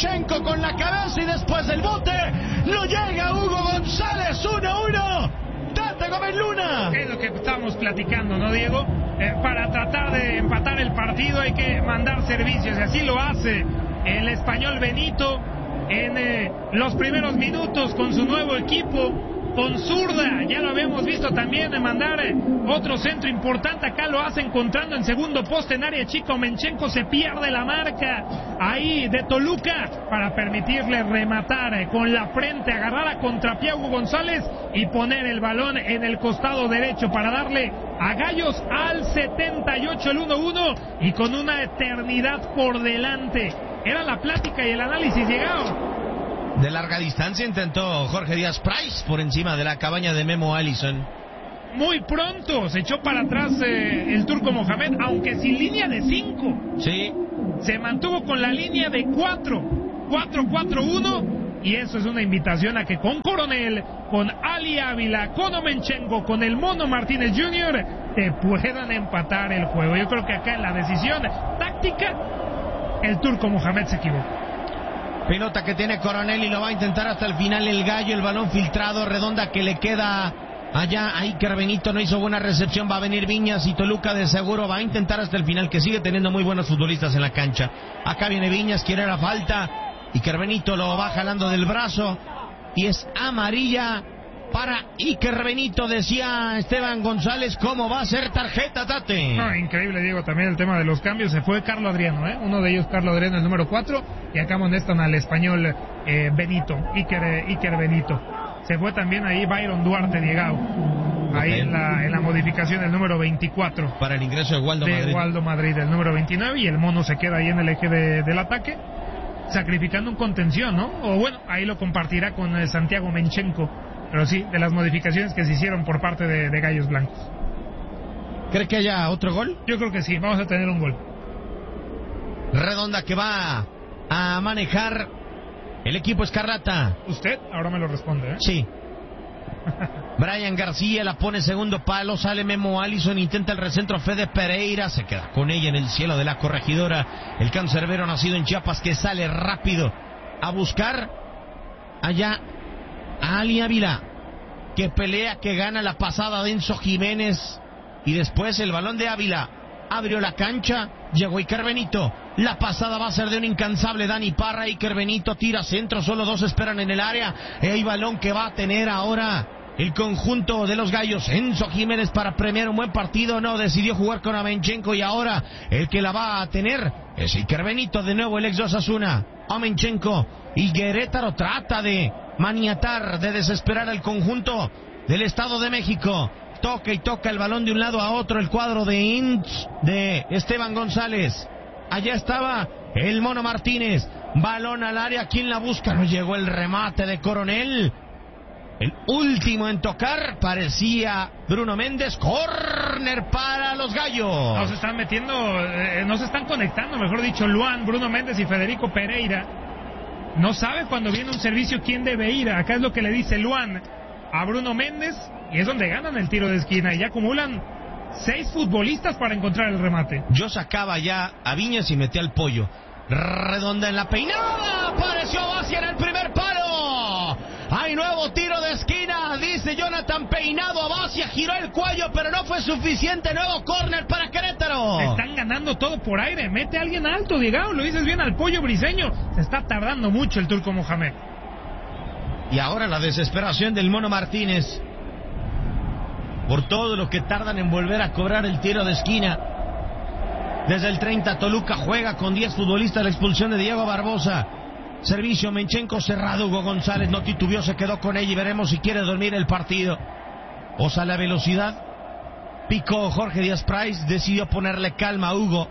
Omenchenko con la cabeza y después del bote no llega Hugo González. 1-1. Tate Gómez Luna. Es lo que estamos platicando, ¿no, Diego? Para tratar de empatar el partido hay que mandar servicios, y así lo hace el español Benito en los primeros minutos con su nuevo equipo. Con zurda, ya lo habíamos visto también de mandar otro centro importante. Acá lo hace encontrando en segundo poste en área chica. Omenchenko se pierde la marca ahí de Toluca para permitirle rematar con la frente, agarrar a contrapié a Hugo González y poner el balón en el costado derecho para darle a Gallos al 78 el 1-1 y con una eternidad por delante. Era la plática y el análisis llegado. De larga distancia intentó Jorge Díaz Price por encima de la cabaña de Memo Allison. Muy pronto se echó para atrás el turco Mohamed, aunque sin línea de 5. Sí. Se mantuvo con la línea de 4-4-4-1. Y eso es una invitación a que con Coronel, con Ali Ávila, con Omenchenko, con el Mono Martínez Jr. te puedan empatar el juego. Yo creo que acá en la decisión táctica el turco Mohamed se equivocó. Pelota que tiene Coronel y lo va a intentar hasta el final el Gallo. El balón filtrado, redonda que le queda allá. Iker Benito no hizo buena recepción. Va a venir Viñas y Toluca de seguro va a intentar hasta el final, que sigue teniendo muy buenos futbolistas en la cancha. Acá viene Viñas, quiere la falta. Iker Benito lo va jalando del brazo y es amarilla para Iker Benito, decía Esteban González. ¿Cómo va a ser tarjeta, Tate? No, increíble, Diego, también el tema de los cambios. Se fue Carlos Adriano, uno de ellos Carlos Adriano, el número 4, y acá amonestan al español Benito, Iker Benito. Se fue también ahí Byron Duarte, Diego, ahí en la modificación, el número 24. Para el ingreso de Waldo Madrid, el número 29, y el Mono se queda ahí en el eje del ataque, sacrificando un contención, ¿no? O bueno, ahí lo compartirá con Santiago Omenchenko. Pero sí, de las modificaciones que se hicieron por parte de Gallos Blancos. ¿Cree que haya otro gol? Yo creo que sí, vamos a tener un gol. Redonda que va a manejar el equipo Escarlata. ¿Usted? Ahora me lo responde, Sí. Brian García la pone segundo palo, sale Memo Allison, intenta el recentro Fede Pereira, se queda con ella en el cielo de la corregidora. El cancerbero nacido en Chiapas que sale rápido a buscar allá a Ali Ávila, que pelea, que gana la pasada de Enzo Jiménez, y después el balón de Ávila abrió la cancha, llegó Iker Benito, la pasada va a ser de un incansable Dani Parra. Iker Benito tira centro, solo dos esperan en el área, hay balón que va a tener ahora el conjunto de los Gallos. Enzo Jiménez para premiar un buen partido, no, decidió jugar con Omenchenko y ahora el que la va a tener es Iker Benito, de nuevo el ex de Osasuna. Omenchenko y Querétaro trata de maniatar, de desesperar al conjunto del Estado de México. Toca y toca el balón de un lado a otro el cuadro de Esteban González. Allá estaba el Mono Martínez, balón al área, ¿quién la busca? No llegó el remate de Coronel. El último en tocar parecía Bruno Méndez. Córner para los Gallos. No se están metiendo, no se están conectando, mejor dicho, Luan, Bruno Méndez y Federico Pereira. No sabe cuando viene un servicio quién debe ir. Acá es lo que le dice Luan a Bruno Méndez y es donde ganan el tiro de esquina y ya acumulan 6 futbolistas para encontrar el remate. Yo sacaba ya a Viñas y metí al Pollo. Redonda en la peinada, apareció Basia en el primer palo. Hay nuevo tiro de esquina, dice Jonathan. Peinado a Basia, giró el cuello, pero no fue suficiente. Nuevo córner para Querétaro. Se están ganando todo por aire. Mete a alguien alto, Diego. Lo dices bien al Pollo Briseño. Se está tardando mucho el turco Mohamed. Y ahora la desesperación del Mono Martínez por todo lo que tardan en volver a cobrar el tiro de esquina. Desde el 30 Toluca juega con 10 futbolistas. La expulsión de Diego Barbosa. Servicio Omenchenko cerrado. Hugo González no titubeó, se quedó con ella y veremos si quiere dormir el partido o sale a velocidad. Picó Jorge Díaz Price, decidió ponerle calma a Hugo.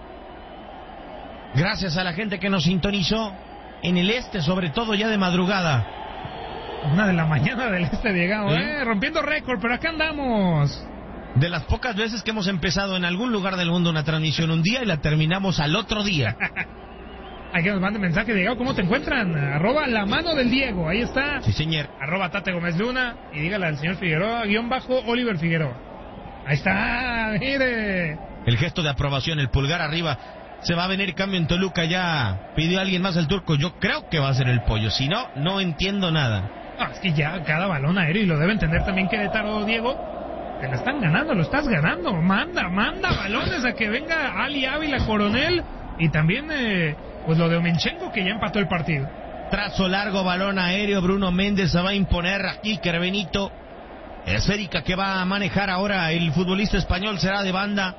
Gracias a la gente que nos sintonizó en el este, sobre todo ya de madrugada. 1 de la mañana del este, Diego, rompiendo récord, pero acá andamos. De las pocas veces que hemos empezado en algún lugar del mundo una transmisión un día y la terminamos al otro día. Hay que nos mande mensaje, Diego, ¿cómo te encuentran? @ la mano del Diego, ahí está. Sí, señor. @ Tate Gómez Luna y dígale al señor Figueroa, _ Oliver Figueroa. Ahí está, mire. El gesto de aprobación, el pulgar arriba. Se va a venir cambio en Toluca, ya pidió a alguien más el turco. Yo creo que va a ser el Pollo, si no, no entiendo nada. No, es que ya cada balón aéreo, y lo debe entender también Querétaro, Diego, te lo están ganando, lo estás ganando. Manda balones a que venga Ali Ávila, Coronel, y también pues lo de Omenchenko, que ya empató el partido. Trazo largo, balón aéreo, Bruno Méndez se va a imponer aquí, Benito. Esférica que va a manejar ahora el futbolista español, será de banda.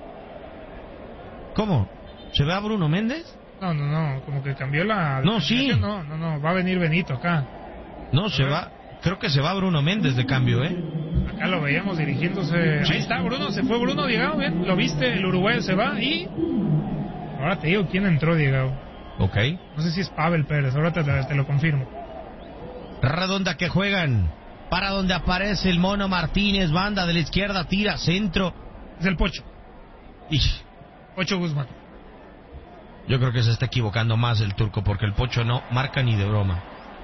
¿Cómo? ¿Se va Bruno Méndez? No, como que cambió la... No, sí. No, va a venir Benito acá. No, se va, creo que se va Bruno Méndez de cambio, Acá lo veíamos dirigiéndose. Sí. Ahí está Bruno, se fue Bruno, Diego, bien, lo viste, el uruguayo se va y... Ahora te digo quién entró, Diego. Ok. No sé si es Pavel Pérez, ahora te lo confirmo. Redonda que juegan, para donde aparece el Mono Martínez, banda de la izquierda, tira, centro. Es el Pocho. Pocho Guzmán. Yo creo que se está equivocando más el turco, porque el Pocho no marca ni de broma.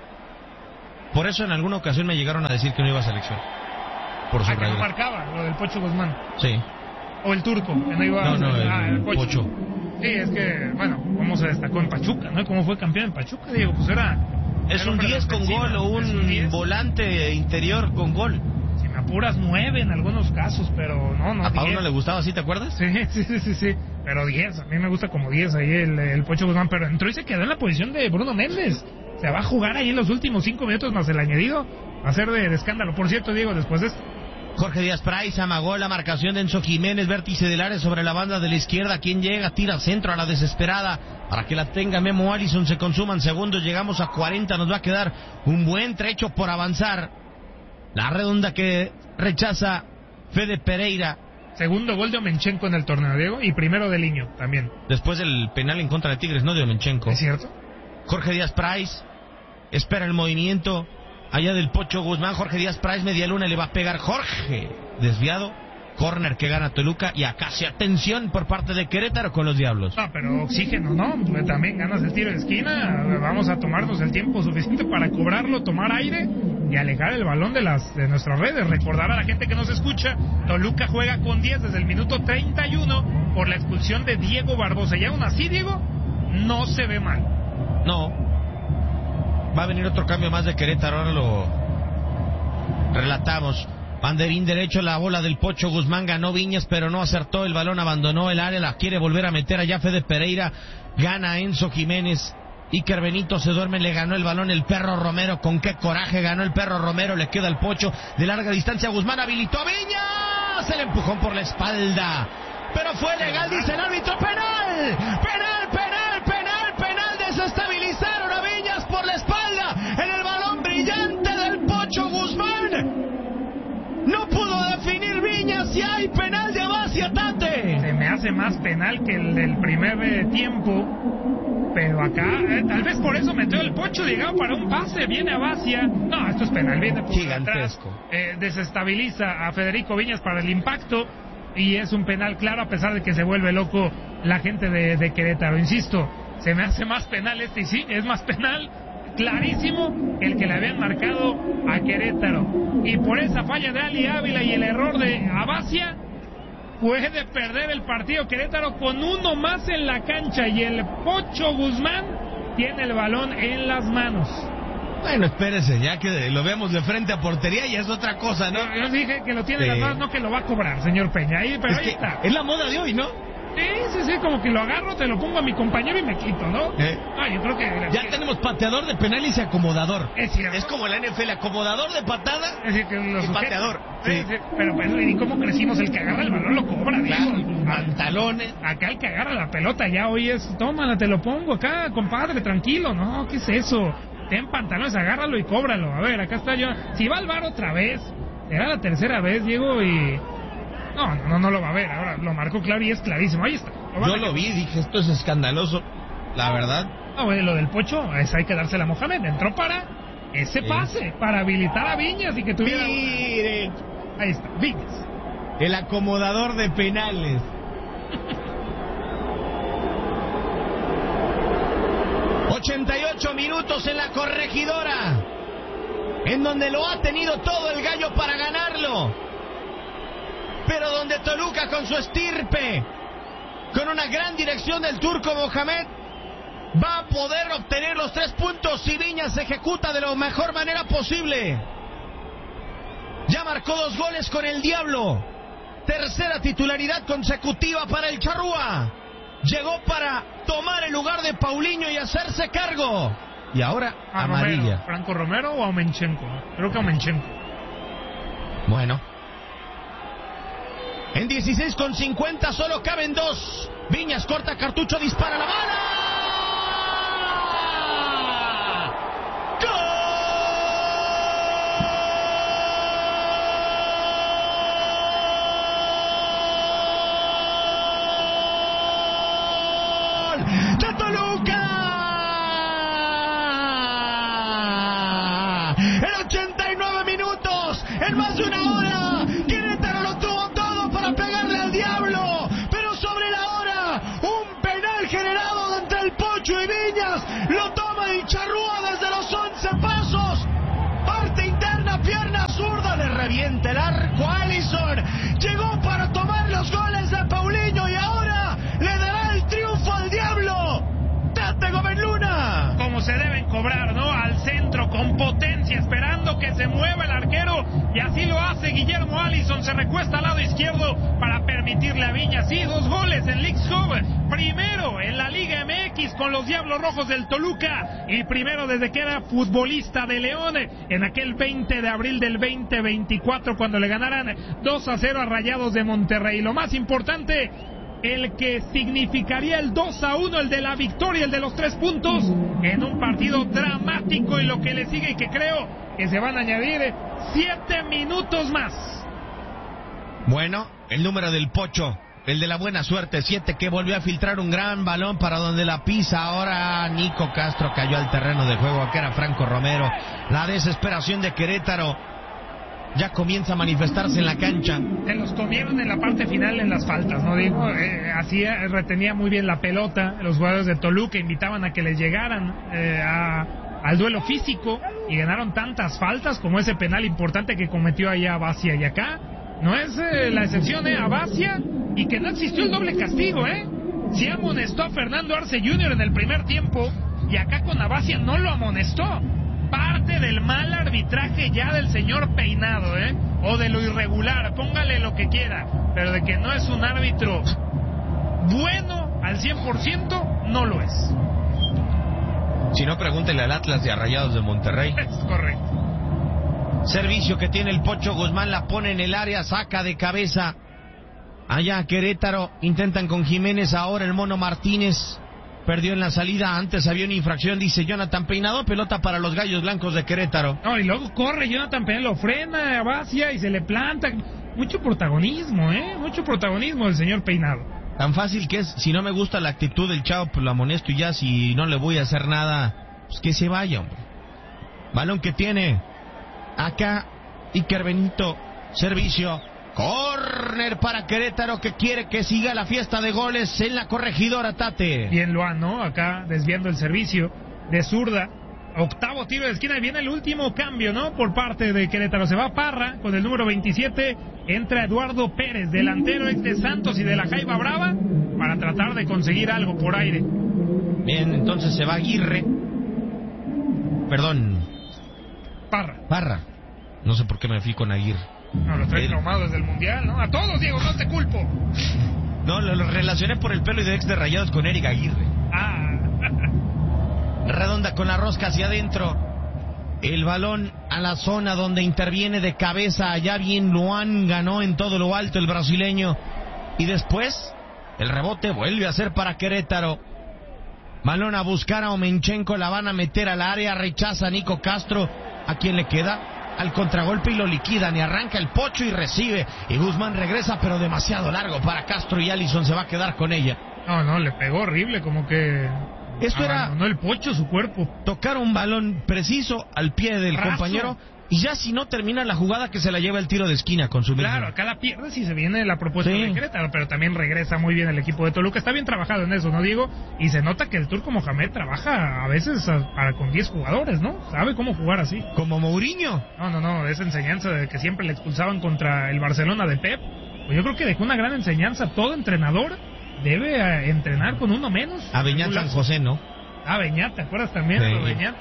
Por eso en alguna ocasión me llegaron a decir que no iba a selección. Por su que no marcaba, lo del Pocho Guzmán. Sí. O el turco, que no iba el Pocho. Sí, es que, bueno, cómo se destacó en Pachuca, ¿no? Cómo fue campeón en Pachuca, Diego, pues era... Es un 10 con gol o un volante interior con gol. Si me apuras 9 en algunos casos, pero no. ¿A Paulo le gustaba así, te acuerdas? Sí. Pero 10, a mí me gusta como 10 ahí el Pocho Guzmán, pero entró y se quedó en la posición de Bruno Méndez. Se va a jugar ahí en los últimos 5 minutos más el añadido. Va a ser de escándalo. Por cierto, Diego, después de esto... Jorge Díaz Price amagó la marcación de Enzo Jiménez, vértice del área sobre la banda de la izquierda. Quien llega, tira centro a la desesperada para que la tenga Memo Allison. Se consuman segundos, llegamos a 40, nos va a quedar un buen trecho por avanzar. La redonda que rechaza Fede Pereira. Segundo gol de Omenchenko en el torneo, Diego, y primero de Liño también. Después del penal en contra de Tigres, no de Omenchenko. ¿Es cierto? Jorge Díaz Price espera el movimiento allá del Pocho Guzmán. Jorge Díaz Price, media luna, le va a pegar Jorge. Desviado, córner que gana Toluca, y acá se atención por parte de Querétaro con los Diablos. No, pero oxígeno, ¿no? También ganas el tiro de esquina. Vamos a tomarnos el tiempo suficiente para cobrarlo, tomar aire y alejar el balón de nuestras redes. Recordar a la gente que nos escucha, Toluca juega con 10 desde el minuto 31 por la expulsión de Diego Barbosa. Y aún así, Diego, no se ve mal. No. Va a venir otro cambio más de Querétaro, ahora lo relatamos. Banderín derecho, la bola del Pocho Guzmán, ganó Viñas, pero no acertó el balón, abandonó el área, la quiere volver a meter allá Fede Pereira, gana Enzo Jiménez. Iker Benito se duerme, le ganó el balón el Perro Romero. Con qué coraje ganó el Perro Romero, le queda el Pocho de larga distancia. Guzmán habilitó a Viñas, el empujón por la espalda, pero fue legal, dice el árbitro. Penal, desestabilizaron a Viñas por la espalda en el balón brillante del Pocho Guzmán. No pudo definir Viñas y hay penal de Abacia, Tate. Se me hace más penal que el del primer tiempo, pero acá tal vez por eso metió el Pocho, llegado para un pase, viene Abacia. No, esto es penal, viene por gigantesco atrás, desestabiliza a Federico Viñas para el impacto, y es un penal claro, a pesar de que se vuelve loco la gente de Querétaro. Insisto, se me hace más penal y sí, es más penal clarísimo el que le habían marcado a Querétaro. Y por esa falla de Ali Ávila y el error de Abacia, puede perder el partido Querétaro con uno más en la cancha, y el Pocho Guzmán tiene el balón en las manos. Bueno, espérese, ya que lo vemos de frente a portería y es otra cosa, ¿no? Yo dije que lo tiene en las manos, no que lo va a cobrar, señor Peña. Pero ahí está. Es la moda de hoy, ¿no? Sí, como que lo agarro, te lo pongo a mi compañero y me quito, ¿no? Yo creo que... Ya tenemos pateador de penales y acomodador. Es cierto. Es como la NFL, acomodador de patada y pateador. Sí. Pero ¿y cómo crecimos? El que agarra el balón lo cobra, claro, digo. Pantalones. Acá el que agarra la pelota ya hoy es, tómala, te lo pongo acá, compadre, tranquilo. No, ¿qué es eso? Ten pantalones, agárralo y cóbralo. A ver, acá está yo. Si va al VAR otra vez, será la tercera vez, Diego, y... No lo va a ver. Ahora lo marcó claro y es clarísimo. Ahí está. Yo lo vi, dije, esto es escandaloso, la verdad. Bueno, lo del Pocho, hay que dársela a Mohamed. Entró para ese pase, para habilitar a Viñas y que tuviera... Mire. Ahí está, Viñas. El acomodador de penales. ...88 minutos en la Corregidora, en donde lo ha tenido todo el Gallo para ganarlo, pero donde Toluca con su estirpe con una gran dirección del turco Mohamed, va a poder obtener los 3 puntos si Viñas se ejecuta de la mejor manera posible. Ya marcó 2 goles con el Diablo. Tercera titularidad consecutiva para el Charrúa. Llegó para tomar el lugar de Paulinho y hacerse cargo. Y ahora amarilla. Romero. ¿Franco Romero o Aumenchenko? Creo que Aumenchenko. Bueno. En 16:50 solo caben 2. Viñas corta cartucho, dispara la bala. ¡De Toluca! En 89 minutos, en más de una hora, Querétaro lo tuvo todo para pegarle al Diablo, pero sobre la hora, un penal generado entre el Pocho y Viñas, lo toma el Charrúa desde los 11 pasos, parte interna, pierna zurda, le revienta el arco a Alisson, llegó para tomar los goles de Paulinho y ahora le dará el triunfo al Diablo. ¡Tate Gómez Luna! Como se deben cobrar, ¿no? Al centro, con potencia, esperando que se mueva el arquero, y así lo hace Guillermo Alisson, se recuesta al lado izquierdo para permitirle a Viñas, sí, 2 goles en Leagues Cup, primero en la Liga MX con los Diablos Rojos del Toluca, y primero desde que era futbolista de León, en aquel 20 de abril del 2024, cuando le ganaran 2-0 a Rayados de Monterrey. Lo más importante, el que significaría el 2-1, el de la victoria, el de los 3 puntos, en un partido dramático, y lo que le sigue, y que creo que se van a añadir 7 minutos más. Bueno, el número del Pocho, el de la buena suerte, 7, que volvió a filtrar un gran balón para donde la pisa. Ahora Nico Castro cayó al terreno de juego, que era Franco Romero. La desesperación de Querétaro ya comienza a manifestarse en la cancha. Se los comieron en la parte final en las faltas, ¿no? Digo, así retenía muy bien la pelota. Los jugadores de Toluca invitaban a que les llegaran al duelo físico, y ganaron tantas faltas como ese penal importante que cometió allá Abacia. Y acá no es la excepción, Abacia, y que no existió el doble castigo, Sí amonestó a Fernando Arce Jr. en el primer tiempo, y acá con Abacia no lo amonestó. Parte del mal arbitraje ya del señor Peinado, o de lo irregular, póngale lo que quiera, pero de que no es un árbitro bueno al 100%, no lo es. Si no, pregúntele al Atlas de Rayados de Monterrey. Es correcto. Servicio que tiene el Pocho Guzmán, la pone en el área, saca de cabeza. Allá Querétaro, intentan con Jiménez, ahora el Mono Martínez. Perdió en la salida, antes había una infracción, dice Jonathan Peinado, pelota para los Gallos Blancos de Querétaro. No, y luego corre Jonathan Peinado, lo frena a Bacia y se le planta. Mucho protagonismo, mucho protagonismo del señor Peinado. Tan fácil que es, si no me gusta la actitud del chavo, pues lo amonesto y ya, si no le voy a hacer nada, pues que se vaya, hombre. Balón que tiene acá Iker Benito, servicio. Córner para Querétaro, que quiere que siga la fiesta de goles en la corregidora, Tate. Bien Luan, ¿no? Acá desviando el servicio de zurda. Octavo tiro de esquina, y viene el último cambio, ¿no? Por parte de Querétaro. Se va Parra con el número 27. Entra Eduardo Pérez, delantero ex de Santos y de la Jaiba Brava, para tratar de conseguir algo por aire. Bien, entonces se va Aguirre. Perdón. Parra. No sé por qué me fui con Aguirre. No, lo traes traumado desde el Mundial, ¿no? A todos, Diego, no te culpo. No, lo relacioné por el pelo y de ex de Rayados con Eric Aguirre. Redonda con la rosca hacia adentro. El balón a la zona donde interviene de cabeza. Allá bien Luan, ganó en todo lo alto el brasileño. Y después, el rebote vuelve a ser para Querétaro. Balón a buscar a Aumenchenko, la van a meter al área, rechaza a Nico Castro. ¿A quién le queda? Al contragolpe, y lo liquidan, y arranca el Pocho y recibe, y Guzmán regresa, pero demasiado largo para Castro, y Alisson se va a quedar con ella. No, le pegó horrible, como que esto era, no, el Pocho, su cuerpo. Tocar un balón preciso al pie del compañero, y ya si no termina la jugada, que se la lleva el tiro de esquina con su mismo. Claro, acá la pierde si se viene la propuesta de Querétaro, pero también regresa muy bien el equipo de Toluca. Está bien trabajado en eso, ¿no, Diego? Y se nota que el turco Mohamed trabaja a veces con 10 jugadores, ¿no? Sabe cómo jugar así. ¿Como Mourinho? No, esa enseñanza de que siempre le expulsaban contra el Barcelona de Pep, pues yo creo que dejó una gran enseñanza a todo entrenador debe entrenar con uno menos. A Beñat San José, ¿no? Beñat, ¿te acuerdas también de Beñat?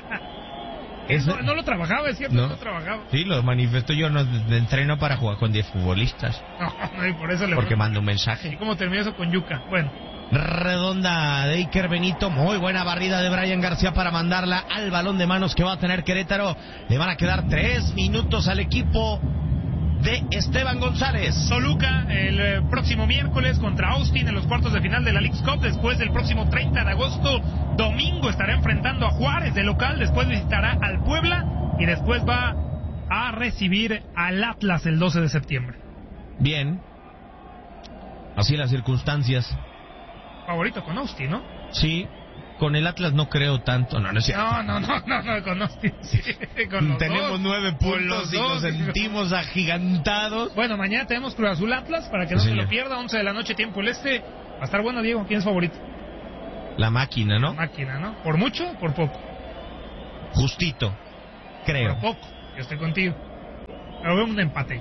No lo trabajaba, es cierto, no lo trabajaba. Sí, lo manifestó, yo no entreno para jugar con 10 futbolistas. No, y por eso porque mando un mensaje. ¿Y cómo terminó eso con Yuca? Bueno. Redonda de Iker Benito, muy buena barrida de Brian García para mandarla al balón de manos que va a tener Querétaro. Le van a quedar 3 minutos al equipo de Esteban González. Toluca el próximo miércoles contra Austin en los cuartos de final de la Leagues Cup. Después del próximo 30 de agosto, domingo, estará enfrentando a Juárez de local. Después visitará al Puebla y después va a recibir al Atlas el 12 de septiembre. Bien, así las circunstancias. Favorito con Austin, ¿no? Sí. Con el Atlas no creo tanto, no es cierto. No, con Austin sí, con los tenemos dos, 9 puntos y nos sentimos agigantados. Bueno, mañana tenemos Cruz Azul Atlas, para que no se lo pierda, 11 de la noche, tiempo el este. Va a estar bueno, Diego, ¿quién es favorito? La máquina, ¿no? La máquina, ¿no? ¿Por mucho o por poco? Justito, creo. Por poco, yo estoy contigo. Pero veo un empate.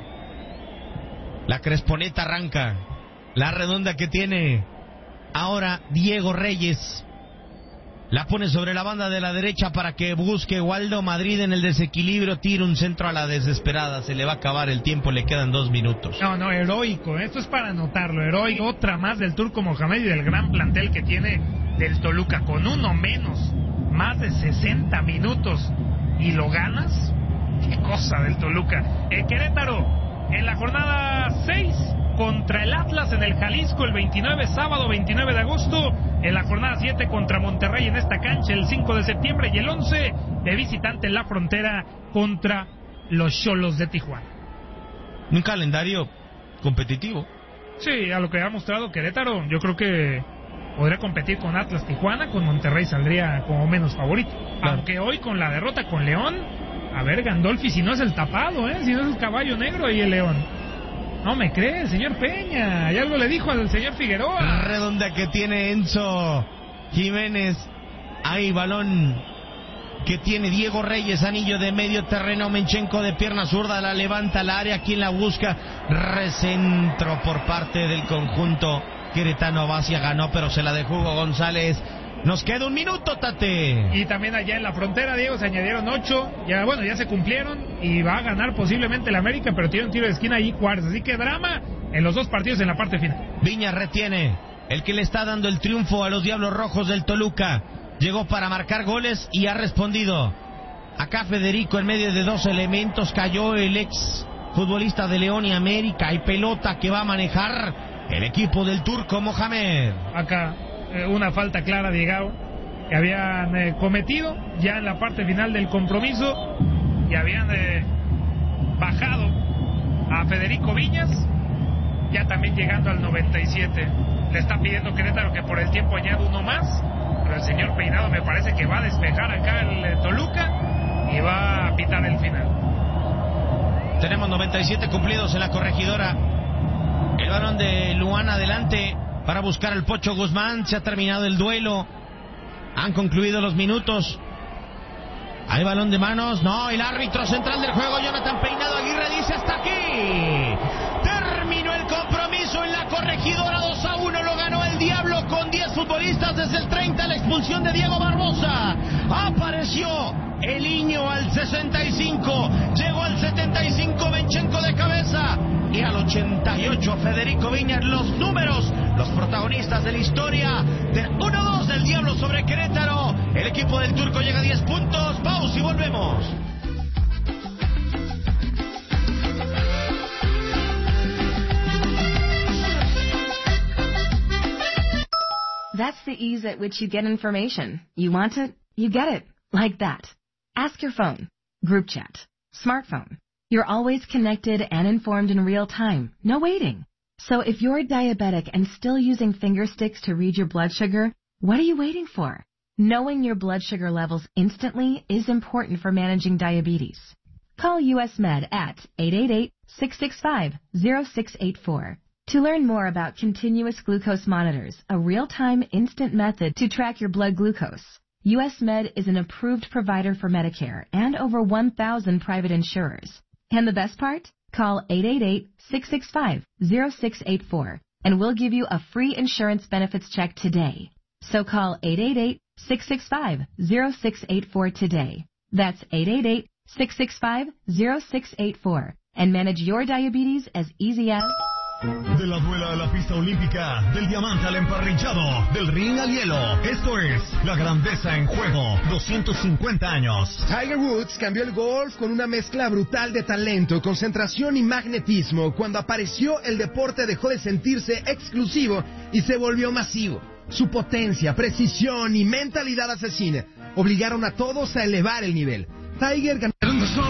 La Cresponeta arranca. La redonda que tiene ahora Diego Reyes. La pone sobre la banda de la derecha para que busque Waldo Madrid en el desequilibrio. Tira un centro a la desesperada. Se le va a acabar el tiempo, le quedan 2 minutos. No, heroico. Esto es para anotarlo. Heroico. Otra más del Turco Mohamed y del gran plantel que tiene del Toluca. Con uno menos, más de 60 minutos. ¿Y lo ganas? Qué cosa del Toluca. Querétaro, en la jornada 6... contra el Atlas en el Jalisco el 29, sábado 29 de agosto, en la jornada 7 contra Monterrey en esta cancha el 5 de septiembre y el 11 de visitante en la frontera contra los Xolos de Tijuana. Un calendario competitivo. Sí, a lo que ha mostrado Querétaro, yo creo que podría competir con Atlas Tijuana, con Monterrey saldría como menos favorito. Claro. Aunque hoy con la derrota con León, a ver Gandolfi si no es el tapado, si no es el caballo negro y el León. No me cree el señor Peña, ya algo le dijo al señor Figueroa. Redonda que tiene Enzo Jiménez. Hay balón que tiene Diego Reyes, anillo de medio terreno. Menchenko de pierna zurda la levanta al área. ¿Quién la busca? Recentro por parte del conjunto queretano. Basia ganó, pero se la dejó Hugo González. Nos queda 1 minuto, Tate. Y también allá en la frontera, Diego, se añadieron 8. Ya se cumplieron. Y va a ganar posiblemente el América, pero tiene un tiro de esquina ahí Juárez. Así que drama en los 2 partidos en la parte final. Viñas retiene. El que le está dando el triunfo a los Diablos Rojos del Toluca. Llegó para marcar goles y ha respondido. Acá Federico en medio de 2 elementos. Cayó el ex futbolista de León y América. Hay pelota que va a manejar el equipo del Turco Mohamed. Acá una falta clara, Diego, que habían cometido ya en la parte final del compromiso y habían bajado a Federico Viñas, ya también llegando al 97. Le está pidiendo Querétaro que por el tiempo añade 1 más, pero el señor Peinado me parece que va a despejar acá el Toluca y va a pitar el final. Tenemos 97 cumplidos en la corregidora. El balón de Luan adelante para buscar al Pocho Guzmán. Se ha terminado el duelo. Han concluido los minutos. Hay balón de manos. No, el árbitro central del juego, Jonathan Peinado Aguirre, dice hasta aquí. Terminó el compromiso en la corregidora. 2-1 lo ganó el Diablo con 10 futbolistas desde el 30. La expulsión de Diego Barbosa. Apareció el niño al 65. Llegó al 75 Menchenko de cabeza. Y al 88 Federico Viñas. Los números, los protagonistas de la historia del 1-2 del Diablo sobre Querétaro. El equipo del Turco llega a 10 puntos. Pausa y volvemos. That's the ease at which you get information. You want it, you get it. Like that. Ask your phone. Group chat. Smartphone. You're always connected and informed in real time. No waiting. So if you're diabetic and still using finger sticks to read your blood sugar, what are you waiting for? Knowing your blood sugar levels instantly is important for managing diabetes. Call US Med at 888-665-0684 to learn more about continuous glucose monitors, a real-time instant method to track your blood glucose. US Med is an approved provider for Medicare and over 1,000 private insurers. And the best part? Call 888-665-0684 and we'll give you a free insurance benefits check today. So call 888-665-0684 today. That's 888-665-0684 and manage your diabetes as easy as... De la duela a la pista olímpica, del diamante al emparrillado, del ring al hielo. Esto es La Grandeza en Juego, 250 años. Tiger Woods cambió el golf con una mezcla brutal de talento, concentración y magnetismo. Cuando apareció, el deporte dejó de sentirse exclusivo y se volvió masivo. Su potencia, precisión y mentalidad asesina obligaron a todos a elevar el nivel. Tiger ganó.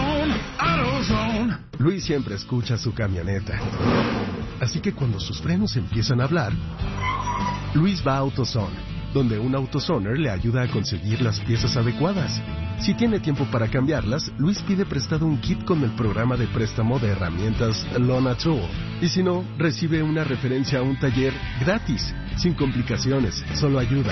Luis siempre escucha su camioneta. Así que cuando sus frenos empiezan a hablar, Luis va a AutoZone, donde un AutoZoner le ayuda a conseguir las piezas adecuadas. Si tiene tiempo para cambiarlas, Luis pide prestado un kit con el programa de préstamo de herramientas Lona Tool. Y si no, recibe una referencia a un taller gratis, sin complicaciones, solo ayuda.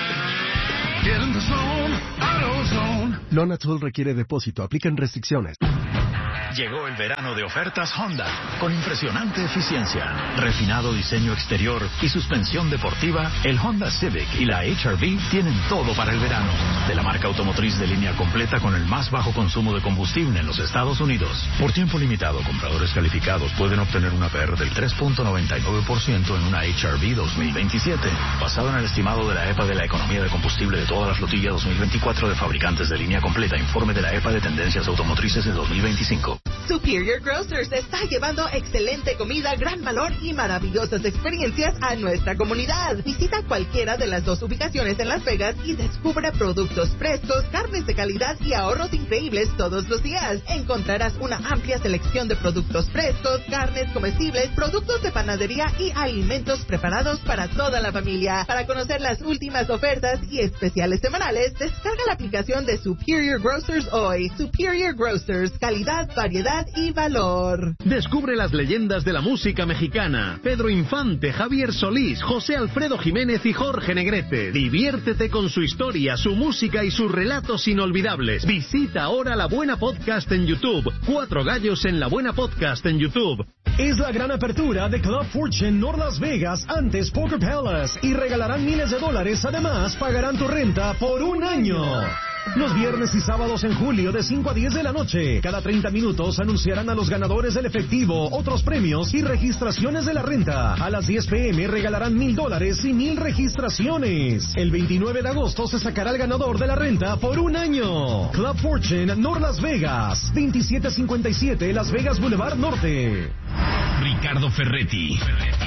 Lona Tool requiere depósito, aplican restricciones. Llegó el verano de ofertas Honda, con impresionante eficiencia, refinado diseño exterior y suspensión deportiva. El Honda Civic y la HR-V tienen todo para el verano. De la marca automotriz de línea completa con el más bajo consumo de combustible en los Estados Unidos. Por tiempo limitado, compradores calificados pueden obtener una APR del 3.99% en una HR-V 2027, basado en el estimado de la EPA de la economía de combustible de toda la flotilla 2024 de fabricantes de línea completa. Informe de la EPA de tendencias automotrices de 2025. Superior Grocers está llevando excelente comida, gran valor y maravillosas experiencias a nuestra comunidad. Visita cualquiera de las dos ubicaciones en Las Vegas y descubre productos frescos, carnes de calidad y ahorros increíbles todos los días. Encontrarás una amplia selección de productos frescos, carnes comestibles, productos de panadería y alimentos preparados para toda la familia. Para conocer las últimas ofertas y especiales semanales, descarga la aplicación de Superior Grocers hoy. Superior Grocers, calidad, variedad y valor. Descubre las leyendas de la música mexicana. Pedro Infante, Javier Solís, José Alfredo Jiménez y Jorge Negrete. Diviértete con su historia, su música y sus relatos inolvidables. Visita ahora La Buena Podcast en YouTube. 4 gallos en La Buena Podcast en YouTube. Es la gran apertura de Club Fortune North Las Vegas, antes Poker Palace, y regalarán miles de dólares. Además, pagarán tu renta por un año. Los viernes y sábados en julio de 5 a 10 de la noche. Cada 30 minutos anunciarán a los ganadores del efectivo, otros premios y registraciones de la renta. A las 10 p.m. regalarán $1,000 y 1,000 registraciones. El 29 de agosto se sacará el ganador de la renta por un año. Club Fortune North Las Vegas, 2757 Las Vegas Boulevard Norte. Ricardo Ferretti,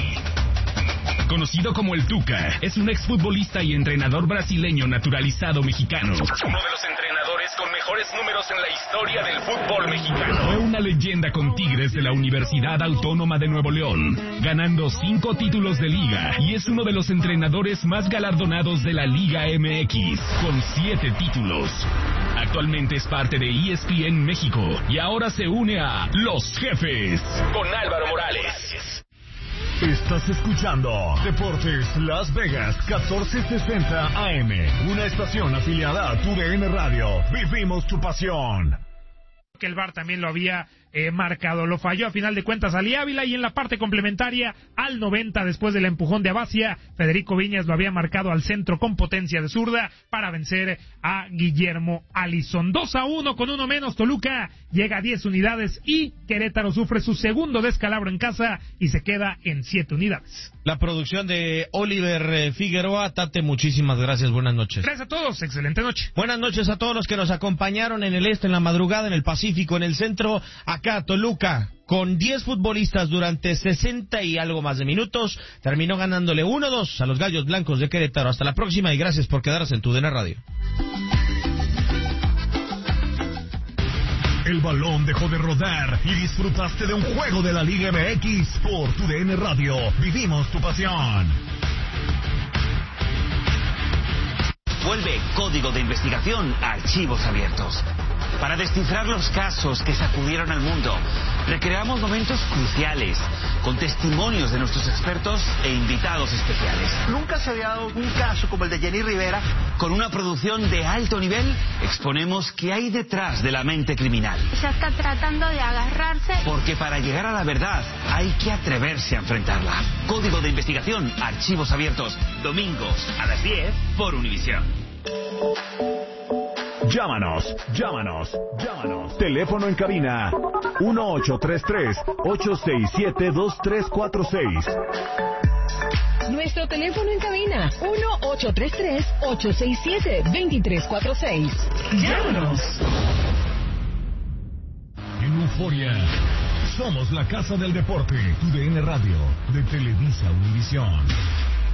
conocido como el Tuca, es un exfutbolista y entrenador brasileño naturalizado mexicano. Uno de los entrenadores con mejores números en la historia del fútbol mexicano. Fue una leyenda con Tigres de la Universidad Autónoma de Nuevo León, ganando 5 títulos de liga, y es uno de los entrenadores más galardonados de la Liga MX, con 7 títulos. Actualmente es parte de ESPN México y ahora se une a Los Jefes con Álvaro Morales. Estás escuchando Deportes Las Vegas 1460 AM, una estación afiliada a TUDN Radio. Vivimos tu pasión. Que el VAR también lo había marcado, lo falló a final de cuentas Ali Ávila, y en la parte complementaria al 90, después del empujón de Abacia, Federico Viñas lo había marcado al centro con potencia de zurda para vencer a Guillermo Alisson. 2-1 con uno menos. Toluca llega a 10 unidades y Querétaro sufre su segundo descalabro en casa y se queda en 7 unidades. La producción de Oliver Figueroa. Tate, muchísimas gracias, buenas noches. Gracias a todos, excelente noche. Buenas noches a todos los que nos acompañaron en el este, en la madrugada, en el Pacífico, en el centro. Acá Toluca, con 10 futbolistas durante 60 y algo más de minutos, terminó ganándole 1-2 a los Gallos Blancos de Querétaro. Hasta la próxima y gracias por quedarse en TUDN Radio. El balón dejó de rodar y disfrutaste de un juego de la Liga MX por TUDN Radio. Vivimos tu pasión. Vuelve Código de Investigación a Archivos Abiertos. para descifrar los casos que sacudieron al mundo. Recreamos momentos cruciales, con testimonios de nuestros expertos e invitados especiales. Nunca se había dado un caso como el de Jenny Rivera. Con una producción de alto nivel, exponemos qué hay detrás de la mente criminal. Ya está tratando de agarrarse. Porque para llegar a la verdad, hay que atreverse a enfrentarla. Código de investigación, archivos abiertos, domingos a las 10 por Univisión. Llámanos. Teléfono en cabina 1833-867-2346. Nuestro teléfono en cabina 1833-867-2346. Llámanos. En Euforia, somos la casa del deporte. TUDN Radio, de Televisa Univisión.